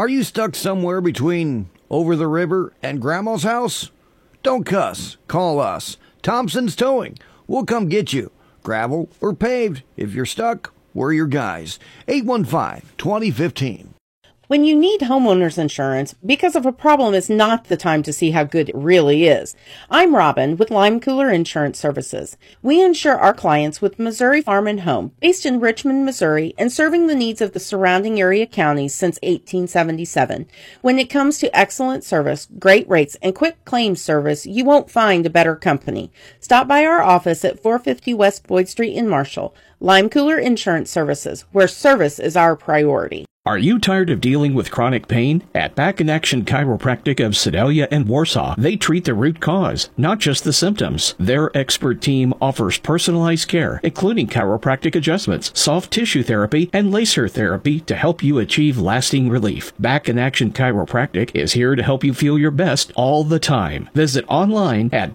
Are you stuck somewhere between over the river and Grandma's house? Don't cuss. Call us. Thompson's Towing. We'll come get you. Gravel or paved. If you're stuck, we're your guys. 815-2015. When you need homeowners insurance, because of a problem is not the time to see how good it really is. I'm Robin with Lime Cooler Insurance Services. We insure our clients with Missouri Farm and Home, based in Richmond, Missouri, and serving the needs of the surrounding area counties since 1877. When it comes to excellent service, great rates, and quick claims service, you won't find a better company. Stop by our office at 450 West Boyd Street in Marshall. Lime Cooler Insurance Services, where service is our priority. Are you tired of dealing with chronic pain? At Back in Action Chiropractic of Sedalia and Warsaw, they treat the root cause, not just the symptoms. Their expert team offers personalized care, including chiropractic adjustments, soft tissue therapy, and laser therapy to help you achieve lasting relief. Back in Action Chiropractic is here to help you feel your best all the time. Visit online at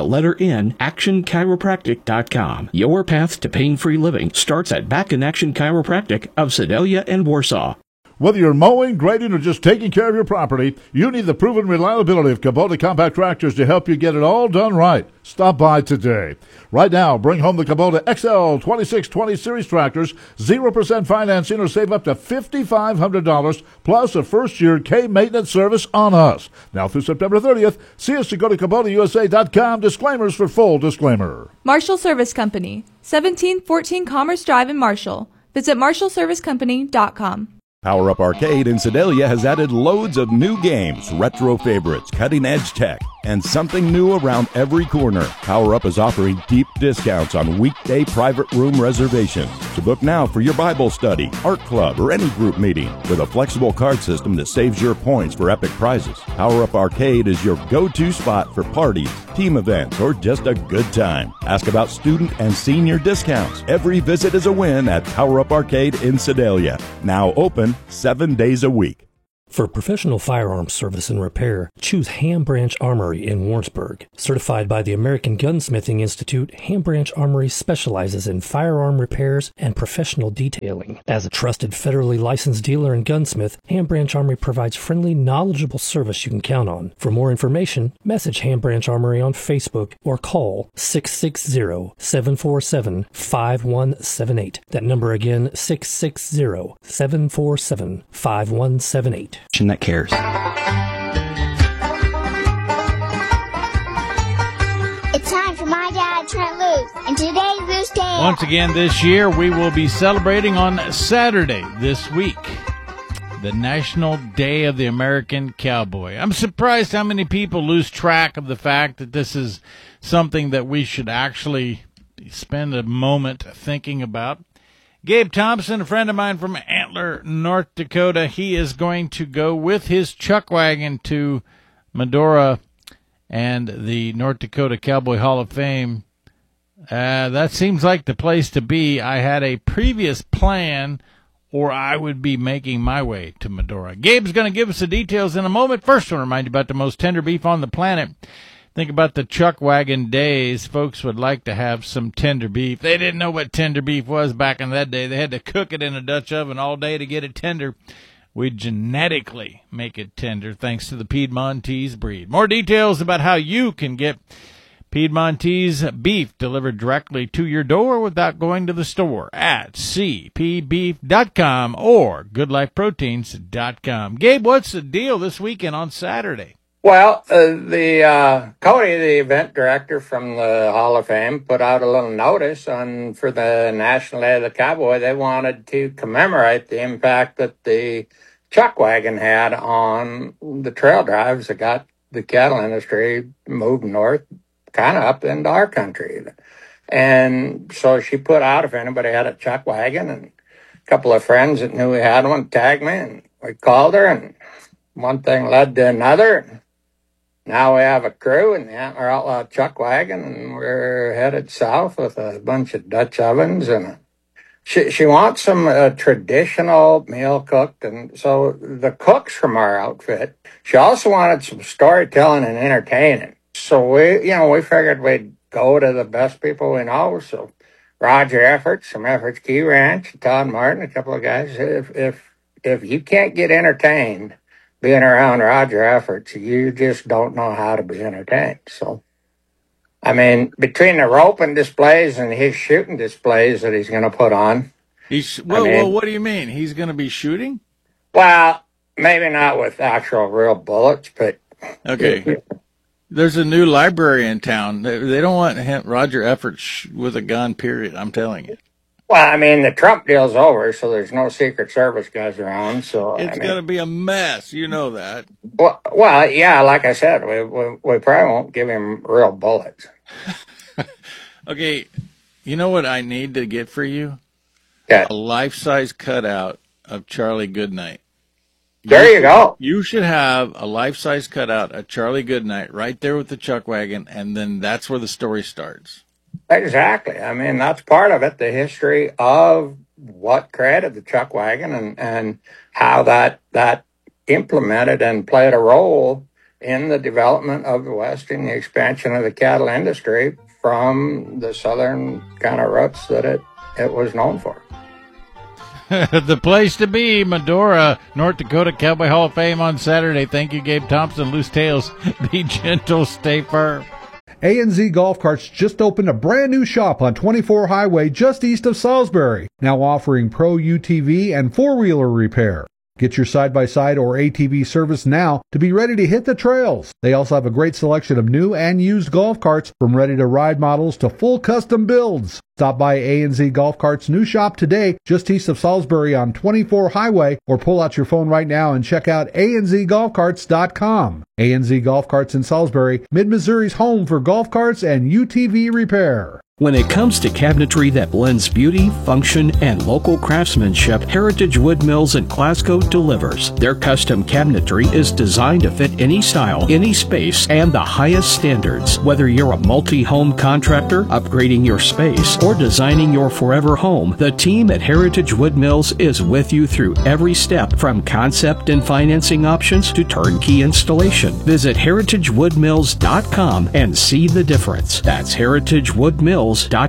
actionchiropractic.com. Your path to pain-free living starts at Back in Action Chiropractic of Sedalia and Warsaw. Whether you're mowing, grading, or just taking care of your property, you need the proven reliability of Kubota compact tractors to help you get it all done right. Stop by today. Right now, bring home the Kubota XL 2620 Series tractors, 0% financing, or save up to $5,500, plus a first-year K-maintenance service on us. Now through September 30th, see us to go to KubotaUSA.com. Disclaimers for full disclaimer. Marshall Service Company, 1714 Commerce Drive in Marshall. Visit MarshallServiceCompany.com. Power Up Arcade in Sedalia has added loads of new games, retro favorites, cutting-edge tech, and something new around every corner. Power Up is offering deep discounts on weekday private room reservations. So book now for your Bible study, art club, or any group meeting with a flexible card system that saves your points for epic prizes. Power Up Arcade is your go-to spot for parties, team events, or just a good time. Ask about student and senior discounts. Every visit is a win at Power Up Arcade in Sedalia. Now open 7 days a week. For professional firearms service and repair, choose Ham Branch Armory in Warrensburg. Certified by the American Gunsmithing Institute, Ham Branch Armory specializes in firearm repairs and professional detailing. As a trusted federally licensed dealer and gunsmith, Ham Branch Armory provides friendly, knowledgeable service you can count on. For more information, message Ham Branch Armory on Facebook or call 660-747-5178. That number again, 660-747-5178. That cares. It's time for My Dad, Trent Loos, and today's Loose Day. Once again this year, we will be celebrating on Saturday this week the National Day of the American Cowboy. I'm surprised how many people lose track of the fact that this is something that we should actually spend a moment thinking about. Gabe Thompson, a friend of mine from Antler, North Dakota, he is going to go with his chuck wagon to Medora and the North Dakota Cowboy Hall of Fame. That seems like the place to be. I had a previous plan, or I would be making my way to Medora. Gabe's going to give us the details in a moment. First, I want to remind you about the most tender beef on the planet. Think about the chuck wagon days. Folks would like to have some tender beef. They didn't know what tender beef was back in that day. They had to cook it in a Dutch oven all day to get it tender. We genetically make it tender thanks to the Piedmontese breed. More details about how you can get Piedmontese beef delivered directly to your door without going to the store at cpbeef.com or goodlifeproteins.com. Gabe, what's the deal this weekend on Saturday? Well, Cody, the event director from the Hall of Fame, put out a little notice for the National Day of the Cowboy. They wanted to commemorate the impact that the chuck wagon had on the trail drives that got the cattle industry moved north, kind of up into our country. And so she put out if anybody had a chuck wagon, and a couple of friends that knew we had one tagged me, and we called her, and one thing led to another. Now we have a crew in the Antler Outlaw Chuck Wagon, and we're headed south with a bunch of Dutch ovens. And she wants some traditional meal cooked, and so the cooks from our outfit. She also wanted some storytelling and entertaining. So we figured we'd go to the best people we know. So Roger Efforts from Efforts Key Ranch, Todd Martin, a couple of guys. If if you can't get entertained being around Roger Efforts, you just don't know how to be entertained. So, I mean, between the roping displays and his shooting displays that he's going to put on. Well, what do you mean? He's going to be shooting? Well, maybe not with actual real bullets, but... Okay. There's a new library in town. They don't want Roger Efforts with a gun, period. I'm telling you. Well, I mean, the Trump deal's over, so there's no Secret Service guys around. So it's going to be a mess. You know that. Well, yeah, like I said, we probably won't give him real bullets. Okay, you know what I need to get for you? Yeah. A life-size cutout of Charlie Goodnight. There you go. You should have a life-size cutout of Charlie Goodnight right there with the chuck wagon, and then that's where the story starts. Exactly. I mean, that's part of it, the history of what created the chuck wagon and how that implemented and played a role in the development of the West and the expansion of the cattle industry from the southern kind of roots that it was known for. The place to be, Medora, North Dakota Cowboy Hall of Fame on Saturday. Thank you, Gabe Thompson. Loose tails. Be gentle, stay firm. A&Z Golf Carts just opened a brand new shop on 24 Highway just east of Salisbury, now offering pro UTV and four-wheeler repair. Get your side-by-side or ATV service now to be ready to hit the trails. They also have a great selection of new and used golf carts, from ready-to-ride models to full custom builds. Stop by A&Z Golf Carts' new shop today, just east of Salisbury on 24 Highway, or pull out your phone right now and check out anzgolfcarts.com. A&Z Golf Carts in Salisbury, Mid-Missouri's home for golf carts and UTV repair. When it comes to cabinetry that blends beauty, function, and local craftsmanship, Heritage Wood Mills in Glasgow delivers. Their custom cabinetry is designed to fit any style, any space, and the highest standards. Whether you're a multi-home contractor, upgrading your space, or designing your forever home, the team at Heritage Wood Mills is with you through every step, from concept and financing options to turnkey installation. Visit heritagewoodmills.com and see the difference. That's heritagewoodmills.com.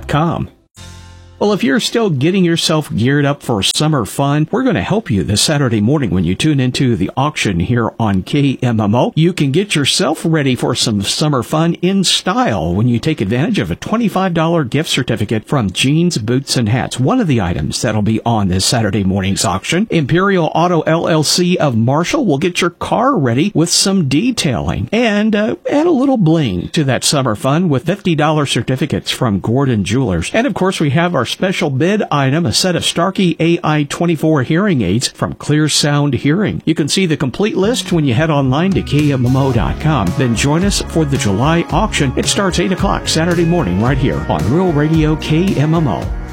Well, if you're still getting yourself geared up for summer fun, we're going to help you this Saturday morning when you tune into the auction here on KMMO. You can get yourself ready for some summer fun in style when you take advantage of a $25 gift certificate from Jeans, Boots, and Hats. One of the items that'll be on this Saturday morning's auction, Imperial Auto LLC of Marshall will get your car ready with some detailing and add a little bling to that summer fun with $50 certificates from Gordon Jewelers. And of course, we have our special bid item, a set of Starkey AI-24 hearing aids from Clear Sound Hearing. You can see the complete list when you head online to KMMO.com. Then join us for the July auction. It starts 8 o'clock Saturday morning right here on Rural Radio KMMO.